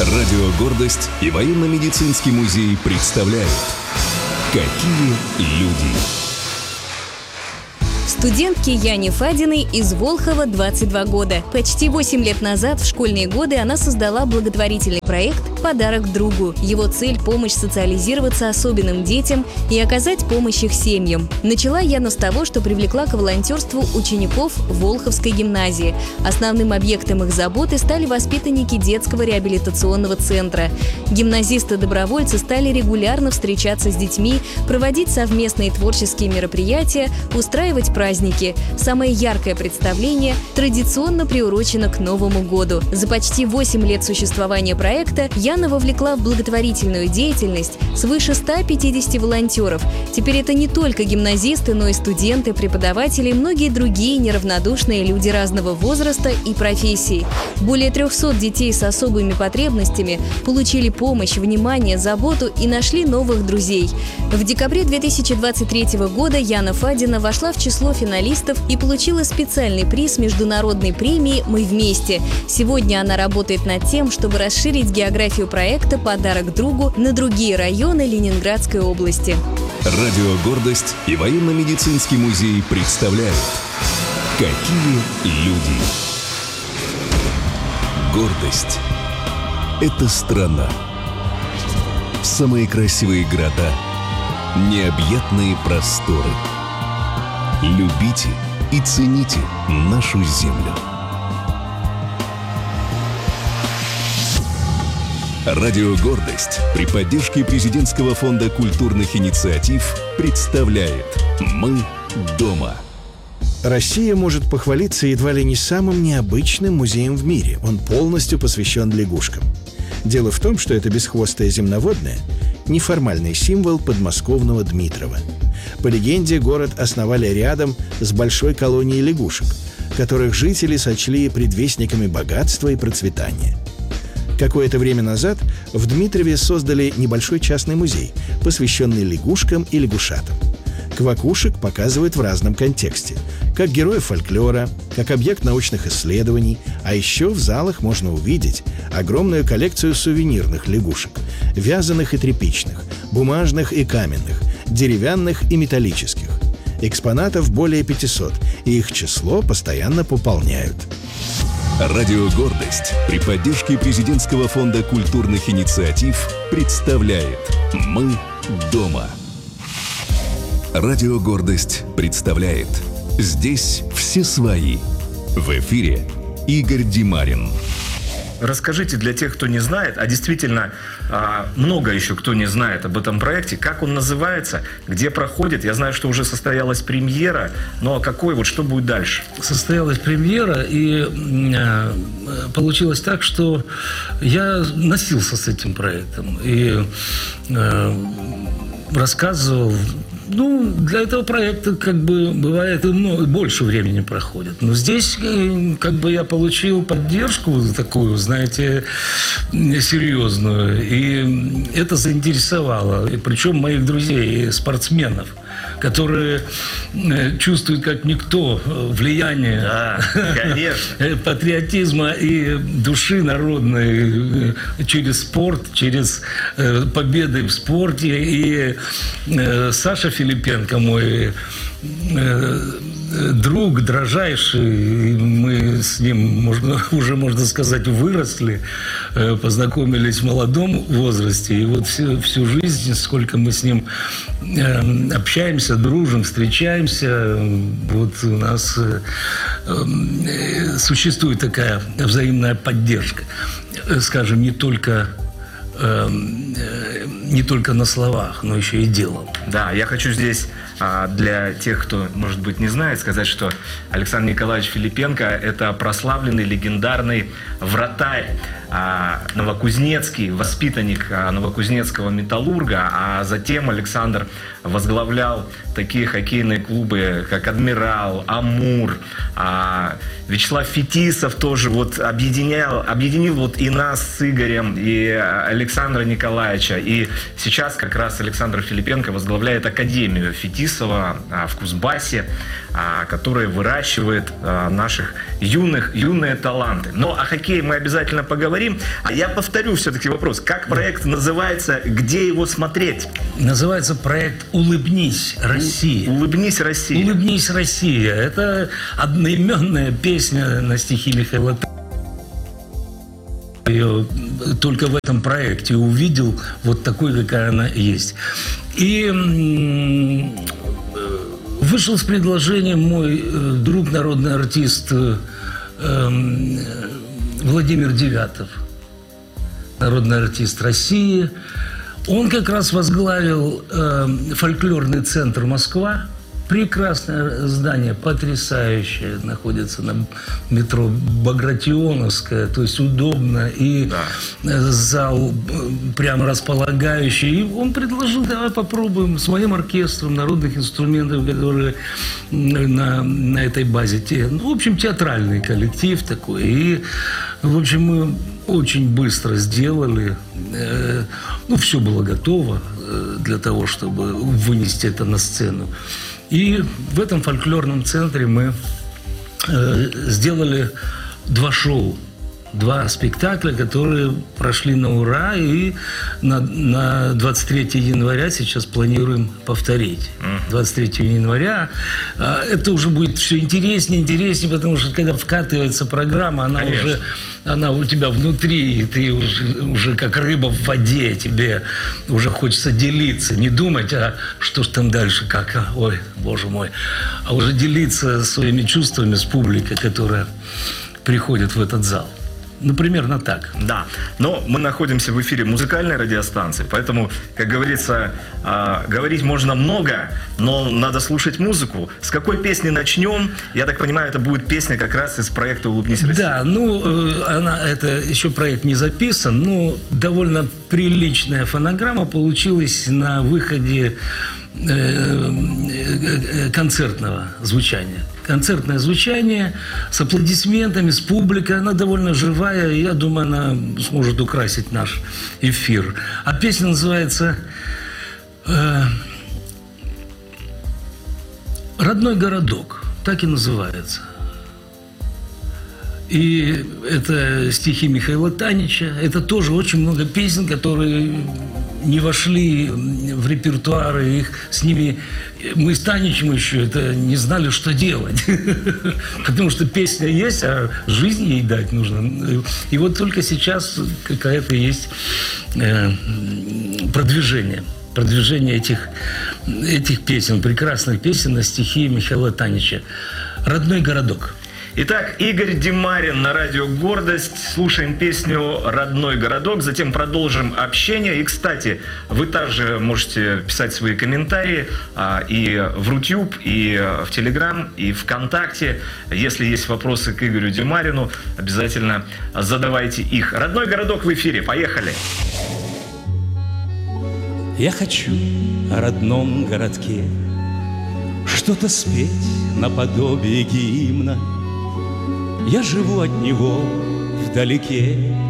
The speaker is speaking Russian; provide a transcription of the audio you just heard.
Радио «Гордость» и военно-медицинский музей представляют «Какие люди». Студентке Яне Фадиной из Волхова 22 года. Почти 8 лет назад, в школьные годы, она создала благотворительный проект «Подарок другу». Его цель – помощь социализироваться особенным детям и оказать помощь их семьям. Начала Яна с того, что привлекла к волонтерству учеников Волховской гимназии. Основным объектом их заботы стали воспитанники детского реабилитационного центра. Гимназисты-добровольцы стали регулярно встречаться с детьми, проводить совместные творческие мероприятия, устраивать праздники. Самое яркое представление традиционно приурочено к Новому году. За почти 8 лет существования проекта Яна вовлекла в благотворительную деятельность свыше 150 волонтеров. Теперь это не только гимназисты, но и студенты, преподаватели и многие другие неравнодушные люди разного возраста и профессий. Более 300 детей с особыми потребностями получили помощь, внимание, заботу и нашли новых друзей. В декабре 2023 года Яна Фадина вошла в число финалистов и получила специальный приз международной премии «Мы вместе». Сегодня она работает над тем, чтобы расширить географию проекта «Подарок другу» на другие районы Ленинградской области. Радио «Гордость» и военно-медицинский музей представляют «Какие люди». Гордость – это страна. Самые красивые города, необъятные просторы. Любите и цените нашу землю. Радио «Гордость» при поддержке Президентского фонда культурных инициатив представляет «Мы дома». Россия может похвалиться едва ли не самым необычным музеем в мире. Он полностью посвящен лягушкам. Дело в том, что это бесхвостое земноводное – неформальный символ подмосковного Дмитрова. По легенде, город основали рядом с большой колонией лягушек, которых жители сочли предвестниками богатства и процветания. Какое-то время назад в Дмитрове создали небольшой частный музей, посвященный лягушкам и лягушатам. Квакушек показывают в разном контексте, как героев фольклора, как объект научных исследований, а еще в залах можно увидеть огромную коллекцию сувенирных лягушек, вязаных и тряпичных, бумажных и каменных, деревянных и металлических. Экспонатов более 500, и их число постоянно пополняют. Радио «Гордость» при поддержке Президентского фонда культурных инициатив представляет «Мы дома». Радио «Гордость» представляет «Здесь все свои». В эфире Игорь Димарин. Расскажите для тех, кто не знает, а действительно много еще кто не знает об этом проекте, как он называется, где проходит. Я знаю, что уже состоялась премьера, но что будет дальше? Состоялась премьера, и получилось так, что я носился с этим проектом и рассказывал. Для этого проекта, бывает, и больше времени проходит. Но здесь, я получил поддержку такую, серьезную. И это заинтересовало. И причем моих друзей, спортсменов, которые чувствуют, как никто, влияние патриотизма и души народной через спорт, через победы в спорте. И Саша Филипенко, мой друг дрожайший, мы с ним, можно сказать, выросли, познакомились в молодом возрасте, и вот всю жизнь, сколько мы с ним общаемся, дружим, встречаемся, вот у нас существует такая взаимная поддержка, скажем, не только на словах, но еще и делом. Да, я хочу здесь для тех, кто, может быть, не знает, сказать, что Александр Николаевич Филипенко – это прославленный, легендарный вратарь, новокузнецкий, воспитанник новокузнецкого «Металлурга», а затем Александр возглавлял такие хоккейные клубы, как «Адмирал», «Амур», Вячеслав Фетисов тоже объединил и нас с Игорем, и Александра Николаевича. И сейчас как раз Александр Филипенко возглавляет Академию Фетисова Фетисова в Кузбассе, который выращивает юные таланты. Но о хоккее мы обязательно поговорим. А я повторю все-таки вопрос. Как проект называется? Где его смотреть? Называется проект «Улыбнись, Россия». «Улыбнись, Россия». «Улыбнись, Россия». Это одноименная песня на стихи Михаила. Ее только в этом проекте увидел вот такой, какая она есть. И вышел с предложением мой друг, народный артист Владимир Девятов, народный артист России. Он как раз возглавил фольклорный центр «Москва». Прекрасное здание, потрясающее, находится на метро Багратионовская, то есть удобно, и зал прямо располагающий. И он предложил, давай попробуем с моим оркестром народных инструментов, которые на этой базе. В общем, театральный коллектив такой. И, в общем, мы очень быстро сделали. Все было готово для того, чтобы вынести это на сцену. И в этом фольклорном центре мы сделали 2 шоу, 2 спектакля, которые прошли на ура. И на 23 января сейчас планируем повторить. 23 января. Это уже будет все интереснее, потому что когда вкатывается программа, она у тебя внутри, и ты уже как рыба в воде, тебе уже хочется делиться, не думать, что ж там дальше, ой, боже мой, а уже делиться своими чувствами с публикой, которая приходит в этот зал. Примерно так. Да, но мы находимся в эфире музыкальной радиостанции, поэтому, как говорится, говорить можно много, но надо слушать музыку. С какой песни начнем? Я так понимаю, это будет песня как раз из проекта «Улыбнись, Россия». Да, это еще проект не записан, но довольно приличная фонограмма получилась на выходе концертного звучания. Концертное звучание с аплодисментами, с публикой. Она довольно живая, и я думаю, она сможет украсить наш эфир. А песня называется «Родной городок». Так и называется. И это стихи Михаила Танича. Это тоже очень много песен, которые не вошли в репертуар. Их с ними... Мы с Таничем еще это не знали, что делать. Потому что песня есть, а жизнь ей дать нужно. И вот только сейчас какая-то есть продвижение. Продвижение этих песен, прекрасных песен на стихи Михаила Танича. «Родной городок». Итак, Игорь Демарин на радио «Гордость». Слушаем песню «Родной городок», затем продолжим общение. И, кстати, вы также можете писать свои комментарии и в Рутюб, и в Телеграм, и ВКонтакте. Если есть вопросы к Игорю Демарину, обязательно задавайте их. «Родной городок» в эфире. Поехали! Я хочу о родном городке что-то спеть наподобие гимна. Я живу от него вдалеке,